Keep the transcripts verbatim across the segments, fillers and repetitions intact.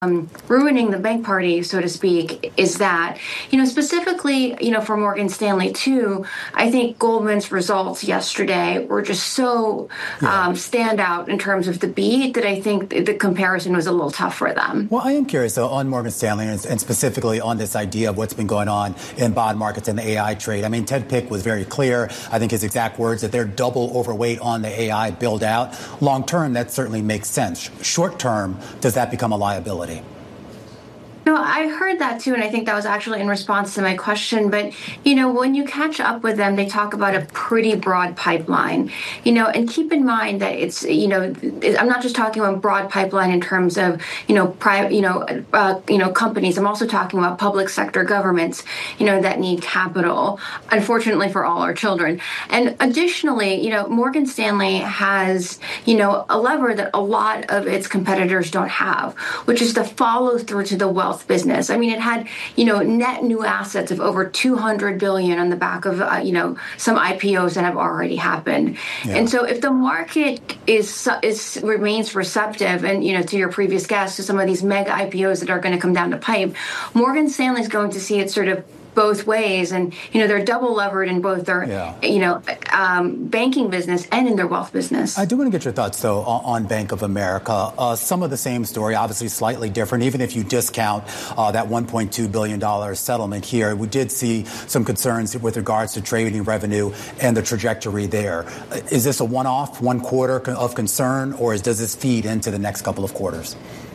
Um, ruining the bank party, so to speak, is that, you know, specifically, you know, for Morgan Stanley too, I think Goldman's results yesterday were just so yeah. um, stand out in terms of the beat that I think the comparison was a little tough for them. Well, I am curious, though, on Morgan Stanley and, and specifically on this idea of what's been going on in bond markets and the A I trade. I mean, Ted Pick was very clear. I think his exact words that they're double overweight on the A I build out. Long term, that certainly makes sense. Short term, does that become a liability? No, I heard that too, and I think that was actually in response to my question. But, you know, when you catch up with them, they talk about a pretty broad pipeline, you know, and keep in mind that it's, you know, I'm not just talking about broad pipeline in terms of, you know, private, you know, uh, you know, companies. I'm also talking about public sector governments, you know, that need capital, unfortunately for all our children. And additionally, you know, Morgan Stanley has, you know, a lever that a lot of its competitors don't have, which is the follow through to the wealth business. I mean, it had, you know, net new assets of over two hundred billion on the back of, uh, you know, some I P Os that have already happened. Yeah. And so if the market is, is remains receptive and, you know, to your previous guest, to some of these mega I P Os that are going to come down the pipe, Morgan Stanley is going to see it sort of both ways. And, you know, they're double levered in both their, yeah. you know, um, banking business and in their wealth business. I do want to get your thoughts, though, on, on Bank of America. Uh, some of the same story, obviously slightly different, even if you discount uh, that one point two billion dollars settlement here. We did see some concerns with regards to trading revenue and the trajectory there. Is this a one-off, one quarter of concern, or is, does this feed into the next couple of quarters?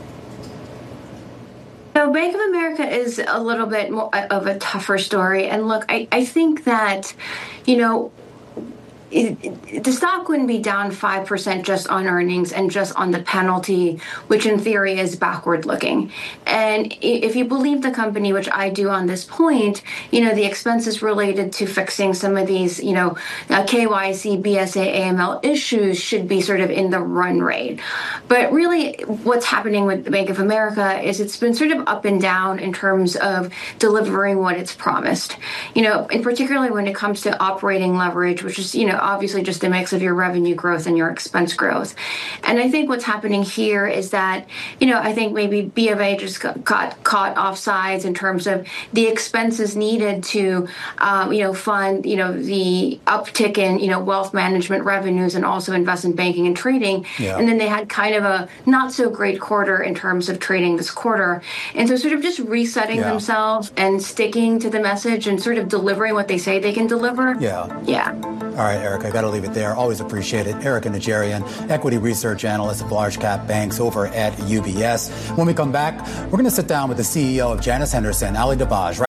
So Bank of America is a little bit more of a tougher story. And look, I, I think that, you know, It, it, the stock wouldn't be down five percent just on earnings and just on the penalty, which in theory is backward looking. And if you believe the company, which I do on this point, you know, the expenses related to fixing some of these, you know, uh, K Y C, B S A, A M L issues should be sort of in the run rate. But really what's happening with Bank of America is it's been sort of up and down in terms of delivering what it's promised, you know, and particularly when it comes to operating leverage, which is, you know, obviously just a mix of your revenue growth and your expense growth. And I think what's happening here is that, you know, I think maybe B of A just got, got caught offsides in terms of the expenses needed to, um, you know, fund, you know, the uptick in, you know, wealth management revenues and also investment banking and trading. Yeah. And then they had kind of a not so great quarter in terms of trading this quarter. And so sort of just resetting yeah. themselves and sticking to the message and sort of delivering what they say they can deliver. Yeah. Yeah. All right, Eric, I got to leave it there. Always appreciate it. Erica Najarian, equity research analyst of large cap banks over at U B S. When we come back, we're going to sit down with the C E O of Janus Henderson, Ali Dibadj, right